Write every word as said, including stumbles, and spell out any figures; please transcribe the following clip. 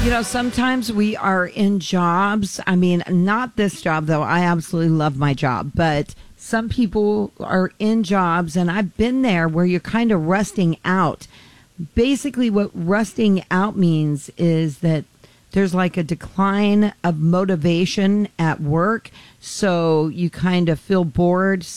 You know, sometimes we are in jobs. I mean, not this job, though. I absolutely love my job. But some people are in jobs, and I've been there where you're kind of rusting out. Basically, what rusting out means is that there's like a decline of motivation at work. So you kind of feel bored.